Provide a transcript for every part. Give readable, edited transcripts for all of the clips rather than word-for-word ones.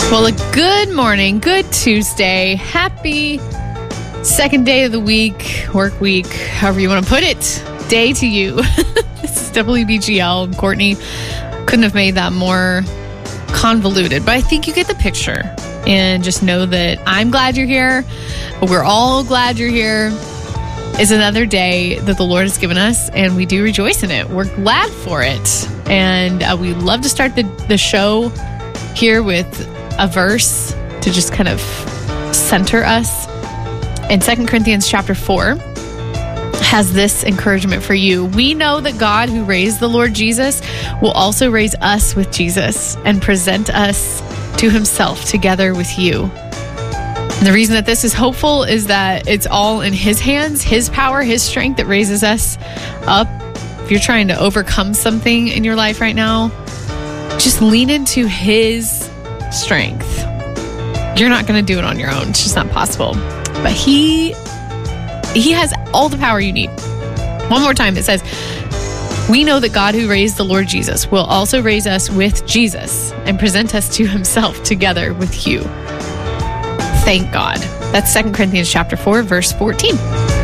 Well, a good morning, good Tuesday, happy second day of the week, work week, however you want to put it, day to you. This is WBGL. Courtney couldn't have made that more convoluted, but I think you get the picture. And just know that I'm glad you're here. We're all glad you're here. It's another day that the Lord has given us, and we do rejoice in it. We're glad for it. And we love to start the show here with a verse to just kind of center us. In 2 Corinthians chapter 4 has this encouragement for you. We know that God, who raised the Lord Jesus, will also raise us with Jesus and present us to himself together with you. And the reason that this is hopeful is that it's all in his hands, his power, his strength that raises us up. If you're trying to overcome something in your life right now, just lean into his strength. You're not going to do it on your own. It's just not possible. But he has all the power you need. One more time, it says, we know that God, who raised the Lord Jesus, will also raise us with Jesus and present us to himself together with you. Thank God. That's 2 Corinthians chapter 4, verse 14.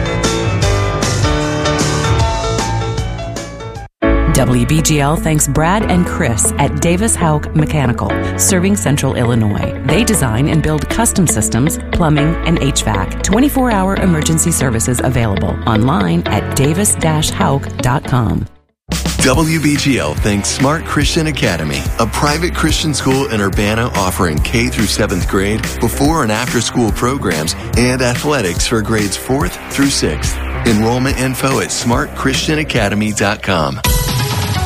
WBGL thanks Brad and Chris at Davis Houck Mechanical, serving Central Illinois. They design and build custom systems, plumbing, and HVAC. 24-hour emergency services available online at davis-houck.com. WBGL thanks Smart Christian Academy, a private Christian school in Urbana offering K through 7th grade, before and after school programs, and athletics for grades 4th through 6th. Enrollment info at smartchristianacademy.com.